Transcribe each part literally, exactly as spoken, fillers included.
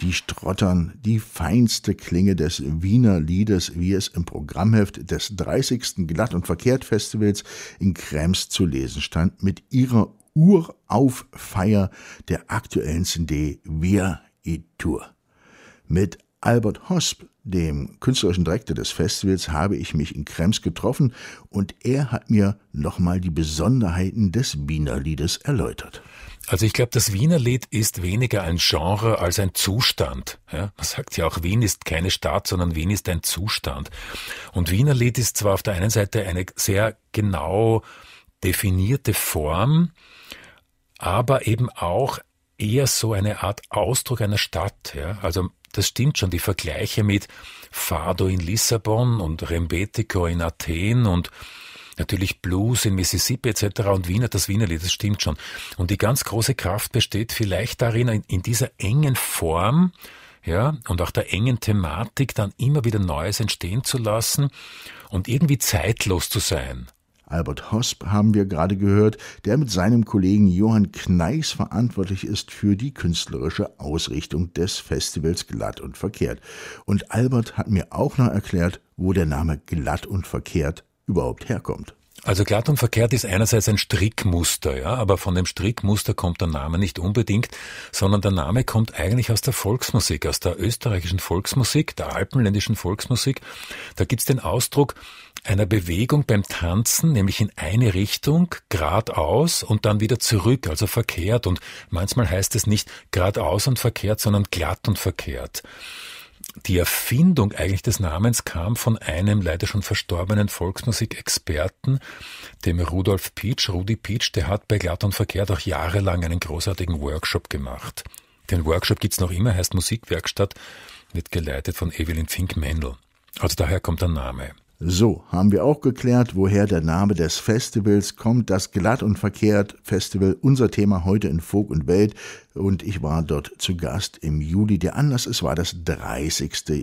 Die Strottern die feinste Klinge des Wiener Liedes, wie es im Programmheft des dreißigsten Glatt und Verkehrt Festivals in Krems zu lesen stand, mit ihrer Urauffeier der aktuellen C D Wir i Tour. Mit Albert Hosp, dem künstlerischen Direktor des Festivals, habe ich mich in Krems getroffen und er hat mir nochmal die Besonderheiten des Wiener Liedes erläutert. Also ich glaube, das Wienerlied ist weniger ein Genre als ein Zustand. Ja, man sagt ja auch, Wien ist keine Stadt, sondern Wien ist ein Zustand. Und Wienerlied ist zwar auf der einen Seite eine sehr genau definierte Form, aber eben auch eher so eine Art Ausdruck einer Stadt. Ja, also das stimmt schon, die Vergleiche mit Fado in Lissabon und Rembetiko in Athen und natürlich Blues in Mississippi et cetera und Wiener, das Wienerlied, das stimmt schon. Und die ganz große Kraft besteht vielleicht darin, in, in dieser engen Form, ja, und auch der engen Thematik dann immer wieder Neues entstehen zu lassen und irgendwie zeitlos zu sein. Albert Hosp haben wir gerade gehört, der mit seinem Kollegen Johann Kneiss verantwortlich ist für die künstlerische Ausrichtung des Festivals Glatt und Verkehrt. Und Albert hat mir auch noch erklärt, wo der Name Glatt und Verkehrt überhaupt herkommt. Also Glatt und Verkehrt ist einerseits ein Strickmuster, ja, aber von dem Strickmuster kommt der Name nicht unbedingt, sondern der Name kommt eigentlich aus der Volksmusik, aus der österreichischen Volksmusik, der alpenländischen Volksmusik. Da gibt's den Ausdruck einer Bewegung beim Tanzen, nämlich in eine Richtung, geradeaus und dann wieder zurück, also verkehrt. Und manchmal heißt es nicht geradeaus und verkehrt, sondern glatt und verkehrt. Die Erfindung eigentlich des Namens kam von einem leider schon verstorbenen Volksmusikexperten, dem Rudolf Pietsch, Rudi Pietsch, der hat bei Glatt und Verkehrt auch jahrelang einen großartigen Workshop gemacht. Den Workshop gibt's noch immer, heißt Musikwerkstatt, wird geleitet von Evelyn Fink-Mendel. Also daher kommt der Name. So, haben wir auch geklärt, woher der Name des Festivals kommt. Das Glatt und Verkehrt Festival, unser Thema heute in Folk und Welt. Und ich war dort zu Gast im Juli. Der Anlass, es war das dreißigste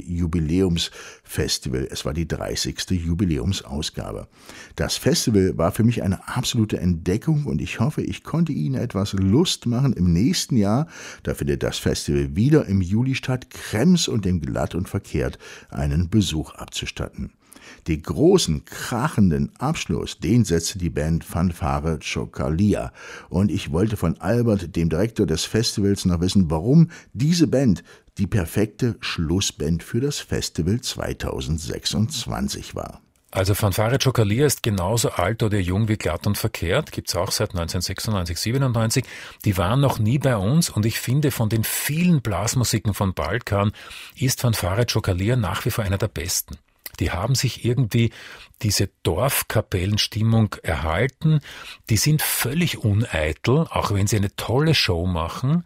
Jubiläumsfestival. Es war die dreißigste Jubiläumsausgabe. Das Festival war für mich eine absolute Entdeckung und ich hoffe, ich konnte Ihnen etwas Lust machen im nächsten Jahr. Da findet das Festival wieder im Juli statt, Krems und dem Glatt und Verkehrt einen Besuch abzustatten. Den großen, krachenden Abschluss, den setzte die Band Fanfare Cioccolia. Und ich wollte von Albert, dem Direktor des Festivals, noch wissen, warum diese Band die perfekte Schlussband für das Festival zweitausendsechsundzwanzig war. Also Fanfare Cioccolia ist genauso alt oder jung wie Glatt und Verkehrt, gibt's auch seit neunzehnhundertsechsundneunzig, siebenundneunzig. Die waren noch nie bei uns und ich finde, von den vielen Blasmusiken von Balkan ist Fanfare Cioccolia nach wie vor einer der besten. Die haben sich irgendwie diese Dorfkapellenstimmung erhalten. Die sind völlig uneitel, auch wenn sie eine tolle Show machen.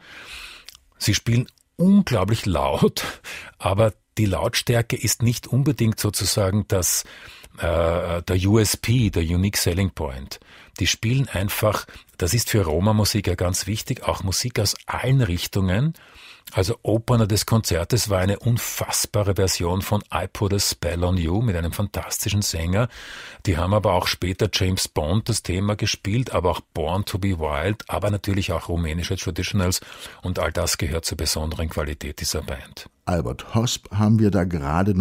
Sie spielen unglaublich laut, aber die Lautstärke ist nicht unbedingt sozusagen das, äh, der U S P, der Unique Selling Point. Die spielen einfach, das ist für Roma-Musik ja ganz wichtig, auch Musik aus allen Richtungen. Also Opener des Konzertes war eine unfassbare Version von I Put a Spell on You mit einem fantastischen Sänger. Die haben aber auch später James Bond das Thema gespielt, aber auch Born to be Wild, aber natürlich auch rumänische Traditionals und all das gehört zur besonderen Qualität dieser Band. Albert Hosp haben wir da gerade